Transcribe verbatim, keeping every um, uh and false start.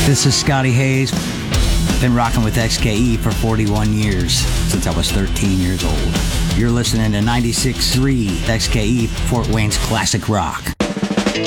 This is Scotty Hayes. Been rocking with X K E for forty-one years, since I was thirteen years old. You're listening to ninety-six point three X K E, Fort Wayne's classic rock.